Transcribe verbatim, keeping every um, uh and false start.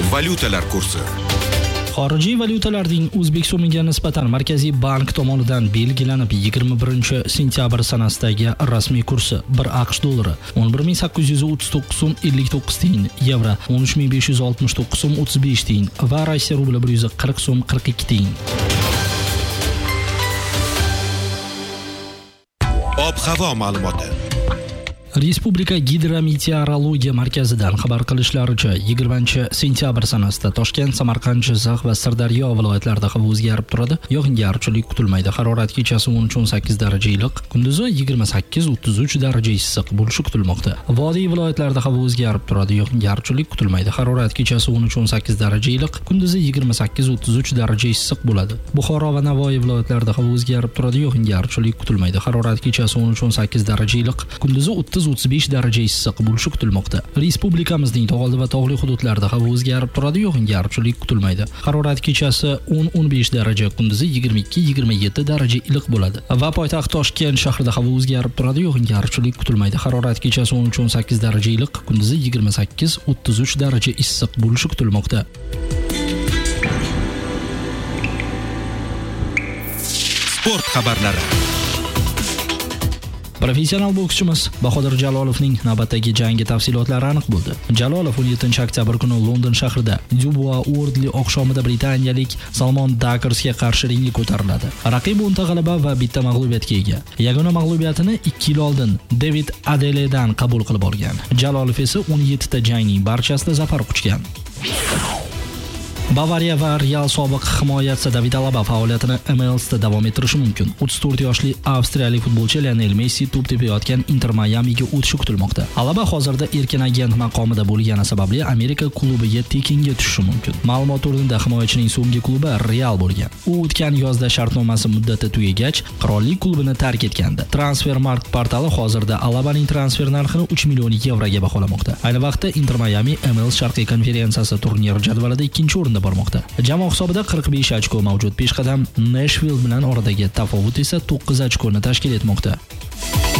Valyutalar kursi. Xorijiy valyutalarning O'zbek so'miga nisbatan Markaziy bank tomonidan belgilanib yigirma birinchi sentyabr sanasidagi rasmiy kursi bir AQSh dollari o'n bir ming sakkiz yuz o'ttiz to'qqiz so'm ellik to'qqiz tiyin, yevro o'n uch ming besh yuz oltmish to'qqiz so'm o'ttiz besh tiyin va Rossiya rubli bir yuz qirq so'm qirq ikki tiyin. Ob-havo ma'lumoti. Respublika Gidrometeorologiya markazidan xabar qilishlaricha, yigirmanchi sentyabr sanasida Toshkent, Samarqand, Jizzax va Sirdaryo viloyatlarida havo o'zgarib turadi. Yog'ingarchilik kutilmaydi. Harorat kechasi o'n uch o'n sakkiz daraja iliq, kunduzi yigirma sakkiz o'ttiz uch daraja issiq bo'lishi kutilmoqda. Vodiy viloyatlarida havo o'zgarib turadi. Yog'ingarchilik kutilmaydi. Harorat kechasi o'n uch o'n sakkiz daraja iliq, kunduzi yigirma sakkiz o'ttiz uch daraja issiq bo'ladi. Buxoro va Navoiy viloyatlarida havo o'zgarib turadi. Yog'ingarchilik kutilmaydi. Harorat kechasi o'n uch o'n sakkiz daraja iliq, kunduzi o'ttiz o'ttiz besh daraja issiq bo'lishi kutilmoqda. Respublikamizning tog'li va tog'li hududlarida havo o'zgarib turadi, yog'ingarchilik kutilmaydi. Harorat kechasi o'n o'n besh daraja, kunduzi yigirma ikki yigirma yetti daraja iliq bo'ladi. Va poytaxt Toshkent shahrida havo o'zgarib turadi, yog'ingarchilik kutilmaydi. Harorat kechasi o'n uch o'n sakkiz daraja iliq, kunduzi yigirma sakkiz o'ttiz uch daraja issiq bo'lishi kutilmoqda. Sport xabarlari. Professional bokschimiz Bahodir Jalolovning navbatdagi jangi tafsilotlari aniq bo'ldi. Jalolov o'n yettinchi oktyabr kuni London shahrida Dubois Worldly oqshomida britaniyalik Salmon Dakersga qarshi ringga ko'tariladi. Raqib o'nta g'alaba va bitta mag'lubiyatga ega. Yagona mag'lubiyatini ikki yil oldin David Adeledan qabul qilib olgan. Jalolov esa o'n yettita jangning barchasida zafar quchgan. Bavariya va Real sobiq himoyachisi David Alaba faoliyatini M L S da davom ettirishi mumkin. o'ttiz to'rt yoshli avstriyalik futbolchi Lionel Messi to'p tepayotgan Inter Miamiga o'tishi kutilmoqda. Alaba hozirda erkin agent maqomida bo'lgani sababli Amerika klubiga tekinga tushishi mumkin. Ma'lumot o'rnida himoyachining so'nggi klubi Real bo'lgan. U o'tgan yozda shartnomasi muddati tugagach, qirollik klubini tark etgandi. Transfermarkt portali hozirda Alabaning transfer narxini uch million yevroga baholamoqda. Ayni vaqtda Inter Miami M L S Sharqiy konferensiyasi turnir jadvalida ikkinchi o'rinda bormoqda. Jamoa hisobida qirq besh ochko mavjud. Peshqadam Nashville bilan oradagi tafovut esa to'qqiz ochkoni tashkil etmoqda.